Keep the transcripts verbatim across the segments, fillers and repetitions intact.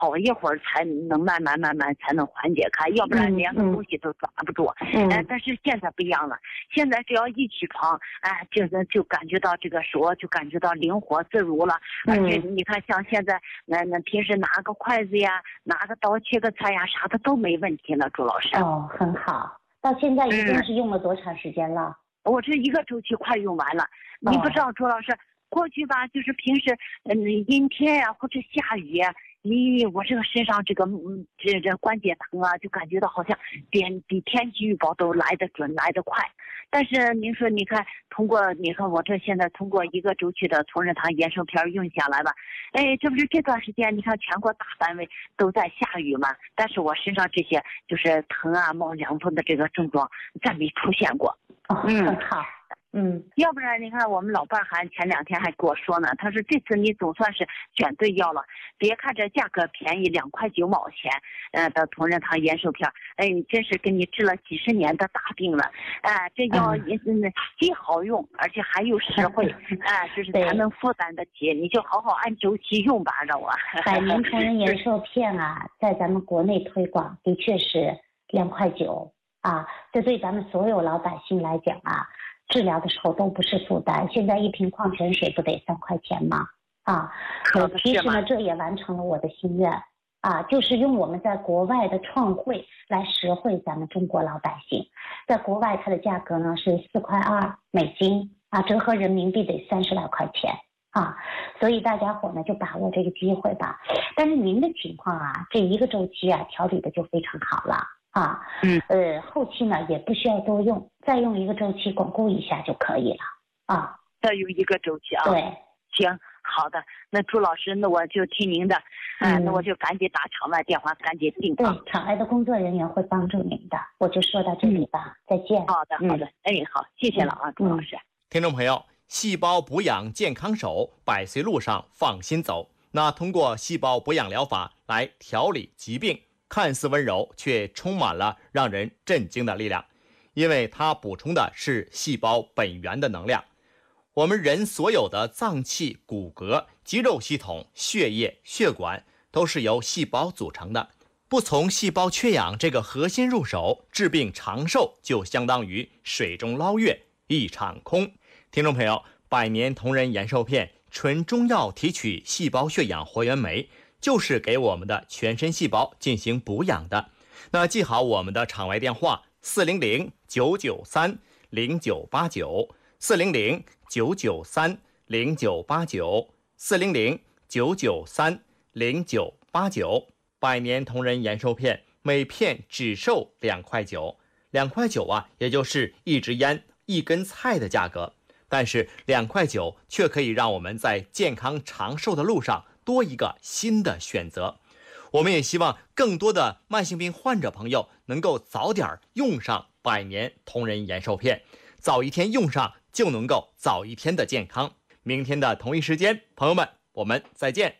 熬一会儿才能慢慢慢慢才能缓解开，要不然连个东西都抓不住。嗯，哎，但是现在不一样了，现在只要一起床，哎，就就感觉到这个手就感觉到灵活自如了。而且你看，像现在那那平时拿个筷子呀，拿个刀切个菜呀，啥的都没问题了，朱老师。 哦，很好。到现在已经是用了多长时间了？ 嗯、我这一个周期快用完了。你不知道，朱老师，过去吧，就是平时嗯阴天呀、啊、或者下雨呀、啊。咦，我这个身上这个嗯这这关节疼啊，就感觉到好像比比天气预报都来得准来得快。但是您说，你看通过你看我这现在通过一个周期的同仁堂延寿片用下来吧，哎，这不是这段时间你看全国大范围都在下雨嘛，但是我身上这些就是疼啊冒凉风的这个症状再没出现过。 哦，很好。嗯， 要不然你看我们老伴还前两天还跟我说呢，他说这次你总算是选对药了，别看这价格便宜两块九毛钱，呃的同仁堂延寿片，哎，真是给你治了几十年的大病了，哎、呃，这药也嗯既好用，而且还有实惠，哎、呃，就是咱能负担得起，你就好好按周期用吧，让我。 百年同仁延寿片啊，在咱们国内推广的确是两块九啊，这对咱们所有老百姓来讲啊。治疗的时候都不是负担，现在一瓶矿泉水不得三块钱吗？啊，其实呢，这也完成了我的心愿啊，就是用我们在国外的创汇来实惠咱们中国老百姓。在国外它的价格呢是四块二美金啊，折合人民币得三十来块钱啊，所以大家伙呢就把握这个机会吧。但是您的情况啊，这一个周期啊调理的就非常好了。啊，嗯，呃，后期呢也不需要多用，再用一个周期巩固一下就可以了啊。 再用一个周期啊。 对， 行，好的。那朱老师，那我就听您的，嗯、呃，那我就赶紧打场外电话，赶紧订啊。对，场外的工作人员会帮助您的。我就说到这里吧，嗯、再见。 好的，好的，嗯、哎，好，谢谢了啊，朱老师。 听众朋友，细胞补养健康手，百岁路上放心走。那通过细胞补养疗法来调理疾病。看似温柔，却充满了让人震惊的力量，因为它补充的是细胞本源的能量。我们人所有的脏器、骨骼、肌肉系统、血液、血管都是由细胞组成的。不从细胞缺氧这个核心入手，治病长寿就相当于水中捞月，一场空。听众朋友，百年同仁延寿片纯中药提取细胞血氧活源酶，就是给我们的全身细胞进行补养的。那记好我们的场外电话四零零九九三零九八九，四零零九九三零九八九，四零零九九三零九八九。百年同仁延寿片每片只售两块九，两块九啊，也就是一支烟、一根菜的价格。但是两块九却可以让我们在健康长寿的路上多一个新的选择。我们也希望更多的慢性病患者朋友能够早点用上百年同仁延寿片，早一天用上就能够早一天的健康。明天的同一时间，朋友们，我们再见。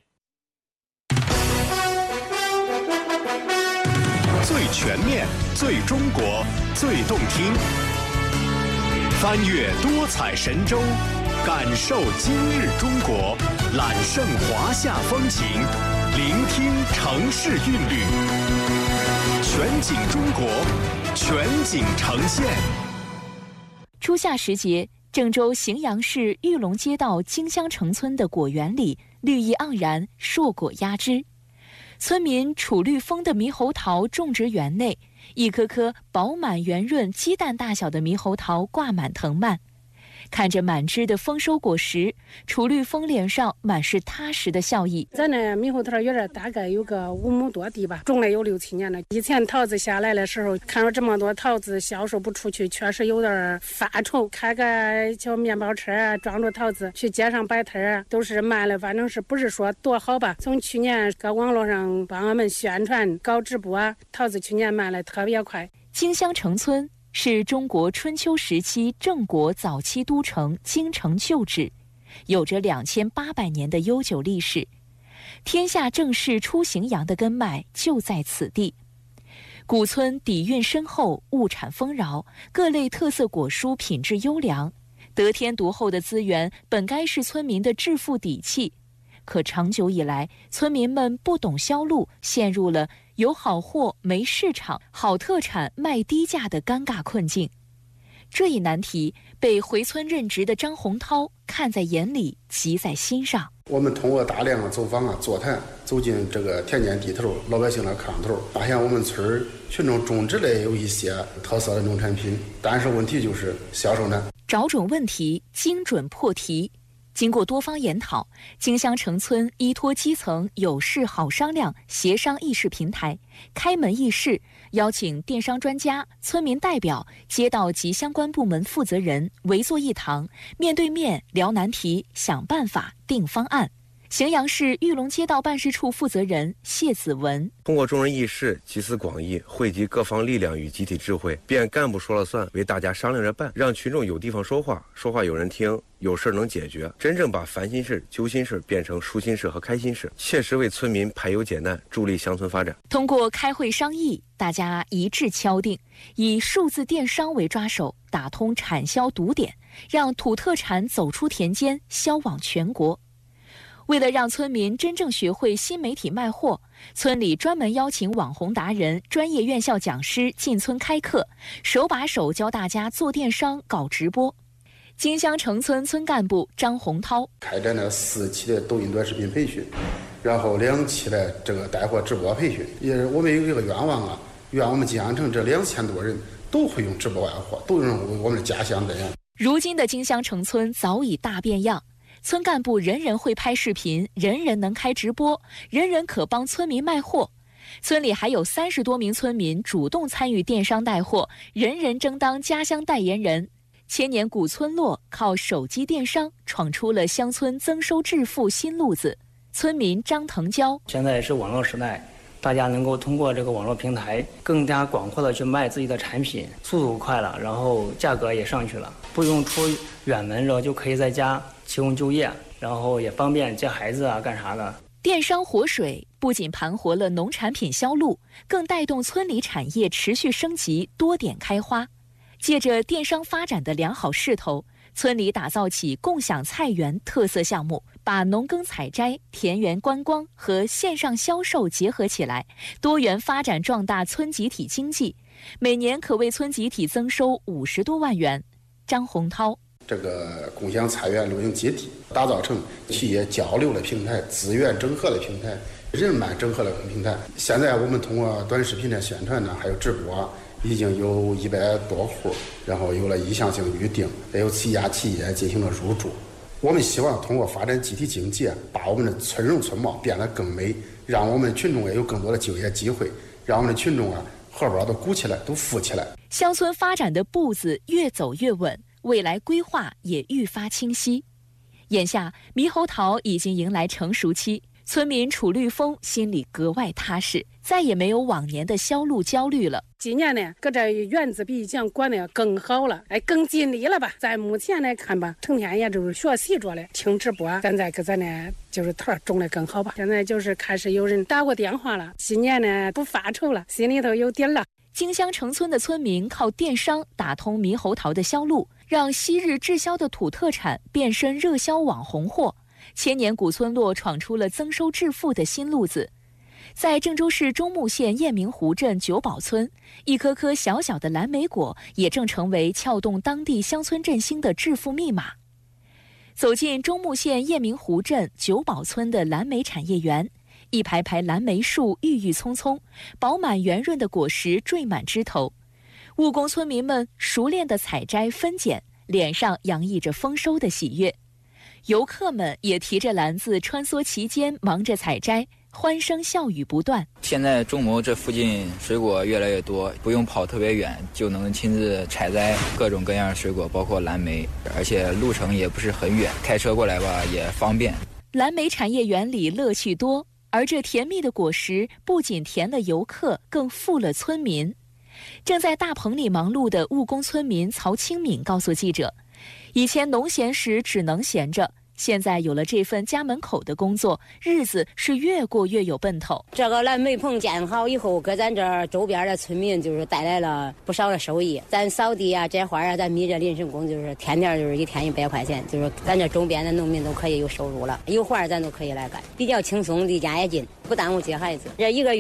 最全面、最中国、最动听，翻越多彩神州，感受今日中国，揽胜华夏风情，聆听城市韵律，全景中国，全景呈现。 初夏时节，郑州荥阳市玉龙街道金香城村的果园里绿意盎然，硕果压枝。村民楚绿丰的猕猴桃种植园内，一颗颗饱满圆润、鸡蛋大小的猕猴桃挂满藤蔓。看着满枝的丰收果实，楚绿丰脸上满是踏实的笑意。 咱那猕猴桃园大概有个五亩多地吧，种了有六七年了。以前桃子下来的时候，看到这么多桃子销售不出去，确实有点发愁。开个小面包车装着桃子去街上摆摊，都是卖了，反正是不是说多好吧。从去年搁网络上帮我们宣传搞直播啊，桃子去年卖了特别快。 金香城村是中国春秋时期郑国早期都城京城旧址，有着两千八百年的悠久历史。天下正式出荥阳的根脉就在此地。古村底蕴深厚，物产丰饶，各类特色果蔬品质优良，得天独厚的资源本该是村民的致富底气。 可长久以来，村民们不懂销路，陷入了有好货没市场、好特产卖低价的尴尬困境。这一难题被回村任职的张洪涛看在眼里，急在心上。 我们通过大量的走访啊、座谈，走进这个田间地头、老百姓的炕头，发现我们村群众种植的有一些特色的农产品，但是问题就是销售难。 找准问题，精准破题。经过多方研讨，金乡城村依托基层有事好商量协商议事平台，开门议事，邀请电商专家、村民代表、街道及相关部门负责人围坐一堂，面对面聊难题，想办法，定方案。荥阳市玉龙街道办事处负责人谢子文： 通过众人议事，集思广益，汇集各方力量与集体智慧，便干部说了算，为大家商量着办，让群众有地方说话，说话有人听，有事能解决，真正把烦心事、揪心事变成舒心事和开心事，切实为村民排忧解难，助力乡村发展。 通过开会商议，大家一致敲定，以数字电商为抓手，打通产销堵点，让土特产走出田间，销往全国。为了让村民真正学会新媒体卖货，村里专门邀请网红达人、专业院校讲师进村开课，手把手教大家做电商、搞直播。金乡城村村干部张洪涛开展了四期的抖音短视频培训，然后两期的这个带货直播培训。也是我们有一个愿望啊，愿我们金乡城这两千多人都会用直播卖货，都用我们的家乡这样。 如今的金乡城村早已大变样。村干部人人会拍视频，人人能开直播，人人可帮村民卖货。村里还有三十多名村民主动参与电商带货，人人争当家乡代言人。千年古村落靠手机电商闯出了乡村增收致富新路子。村民张腾蛟： 现在是网络时代，大家能够通过这个网络平台更加广阔的去卖自己的产品，速度快了，然后价格也上去了，不用出远门，然后就可以在家提供就业，然后也方便接孩子啊干啥的。 电商活水不仅盘活了农产品销路，更带动村里产业持续升级，多点开花。借着电商发展的良好势头，村里打造起共享菜园特色项目，把农耕采摘、田园观光和线上销售结合起来，多元发展壮大村集体经济，每年可为村集体增收五十多万元。张洪涛： 这个共享菜园露营基地打造成企业交流的平台、资源整合的平台、人脉整合的平台。现在我们通过短视频的宣传呢，还有直播啊，已经有一百多户，然后有了意向性预定，也有几家企业进行了入驻。我们希望通过发展集体经济，把我们的村容村貌变得更美，让我们群众也有更多的就业机会，让我们的群众啊荷包都鼓起来，都富起来。 乡村发展的步子越走越稳，未来规划也愈发清晰。眼下猕猴桃已经迎来成熟期，村民楚绿峰心里格外踏实，再也没有往年的销路焦虑了。 今年呢，搁这园子比以前管的更好了，哎，更尽力了吧？咱目前来看吧，成天也就是学习着嘞，听直播，现在搁咱呢就是桃种的更好吧。现在就是开始有人打过电话了，新年呢不发愁了，心里头有底了。 金乡城村的村民靠电商打通猕猴桃的销路，让昔日滞销的土特产变身热销网红货。千年古村落闯出了增收致富的新路子。在郑州市中牟县雁鸣湖镇九堡村，一颗颗小小的蓝莓果也正成为撬动当地乡村振兴的致富密码。走进中牟县雁鸣湖镇九堡村的蓝莓产业园，一排排蓝莓树郁郁葱葱，饱满圆润的果实缀满枝头。务工村民们熟练地采摘分拣，脸上洋溢着丰收的喜悦。游客们也提着篮子穿梭其间，忙着采摘，欢声笑语不断。 现在中牟这附近水果越来越多，不用跑特别远就能亲自采摘各种各样的水果，包括蓝莓，而且路程也不是很远，开车过来吧也方便。 蓝莓产业园里乐趣多，而这甜蜜的果实不仅甜了游客，更富了村民。正在大棚里忙碌的务工村民曹清敏告诉记者，以前农闲时只能闲着， 现在有了这份家门口的工作，日子是越过越有奔头。 这个蓝莓棚建好以后，给咱这周边的村民就是带来了不少的收益。咱扫地啊、摘花啊，咱米这临时工就是天天就是一天一百块钱，就是咱这周边的农民都可以有收入了。有活咱都可以来干，比较轻松，离家也近，不耽误接孩子。这一个月